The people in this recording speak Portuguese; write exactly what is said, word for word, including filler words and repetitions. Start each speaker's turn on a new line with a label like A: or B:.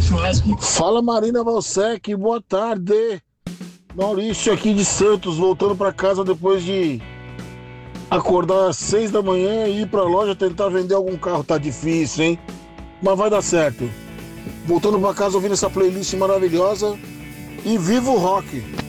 A: Fala, Marina Valsec, boa tarde. Maurício aqui de Santos, voltando para casa depois de acordar às seis da manhã e ir pra loja tentar vender algum carro. Tá difícil, hein? Mas vai dar certo. Voltando para casa ouvindo essa playlist maravilhosa e viva o rock!